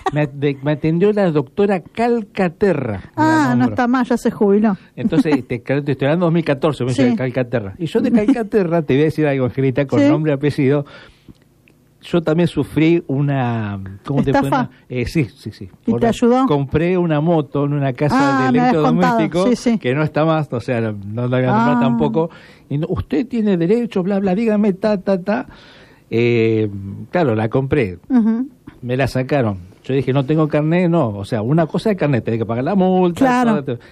Me atendió la doctora Calcaterra. No está más, ya se jubiló. Entonces, te estoy hablando de 2014, me dice de Calcaterra. Y yo de Calcaterra, te voy a decir algo, Angelita, con nombre y apellido. Yo también sufrí una... ¿Cómo te ¿estafa? Sí. ¿Y te ayudó? Compré una moto en una casa de electrodomésticos que no está más, o sea, no la voy a nombrar tampoco. Y usted tiene derecho, bla, bla, dígame, claro, la compré. Me la sacaron. Yo dije, no tengo carnet, no. O sea, una cosa de carnet, tenés que pagar la multa. Claro.